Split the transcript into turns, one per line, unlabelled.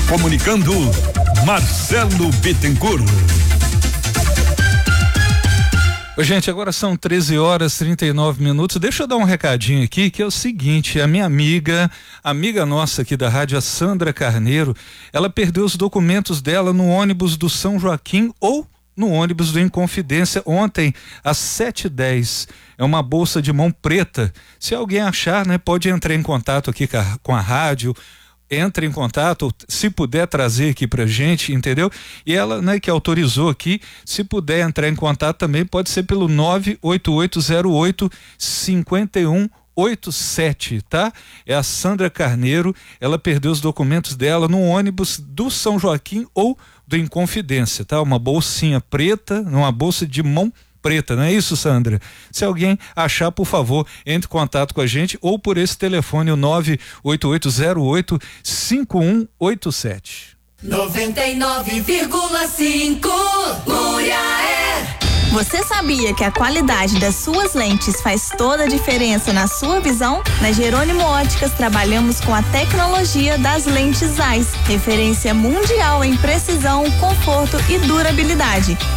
Comunicando Marcelo Bittencourt.
Gente, agora são 13h39. Deixa eu dar um recadinho aqui, que é o seguinte: a minha amiga nossa aqui da rádio, a Sandra Carneiro, ela perdeu os documentos dela no ônibus do São Joaquim ou no ônibus do Inconfidência ontem às 7h10. É uma bolsa de mão preta. Se alguém achar, né, pode entrar em contato aqui com a rádio. Entre em contato, se puder trazer aqui pra gente, entendeu? E ela, né, que autorizou aqui, se puder entrar em contato também, pode ser pelo 98808-5187, tá? É a Sandra Carneiro, ela perdeu os documentos dela no ônibus do São Joaquim ou do Inconfidência, tá? Uma bolsinha preta, uma bolsa de mão preta, não é isso, Sandra? Se alguém achar, por favor, entre em contato com a gente ou por esse telefone, o 98808-5187.
99,5 Muriaé.
Você sabia que a qualidade das suas lentes faz toda a diferença na sua visão? Na Jerônimo Óticas trabalhamos com a tecnologia das lentes Zeiss, referência mundial em precisão, conforto e durabilidade.